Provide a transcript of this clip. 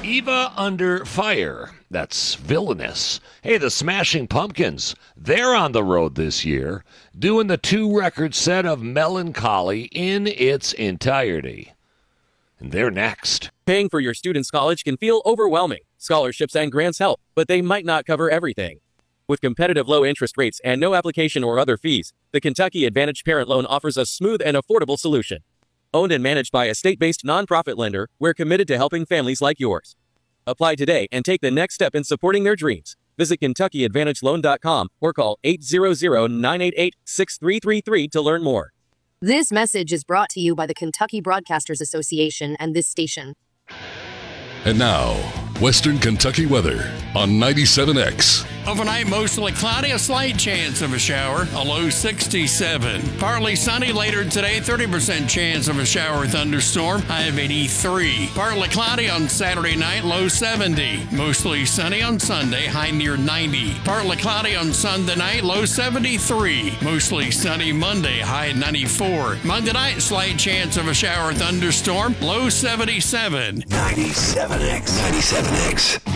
Eva Under Fire. That's villainous. Hey, the Smashing Pumpkins. They're on the road this year, doing the 2-record set of Melancholy in its entirety. And they're next. Paying for your student's college can feel overwhelming. Scholarships and grants help, but they might not cover everything. With competitive low interest rates and no application or other fees, the Kentucky Advantage Parent Loan offers a smooth and affordable solution. Owned and managed by a state-based nonprofit lender, we're committed to helping families like yours. Apply today and take the next step in supporting their dreams. Visit KentuckyAdvantageLoan.com or call 800-988-6333 to learn more. This message is brought to you by the Kentucky Broadcasters Association and this station. And now, Western Kentucky weather on 97X. Overnight, mostly cloudy, a slight chance of a shower, a low 67. Partly sunny later today, 30% chance of a shower or thunderstorm, high of 83. Partly cloudy on Saturday night, low 70. Mostly sunny on Sunday, high near 90. Partly cloudy on Sunday night, low 73. Mostly sunny Monday, high 94. Monday night, slight chance of a shower or thunderstorm, low 77. 97X.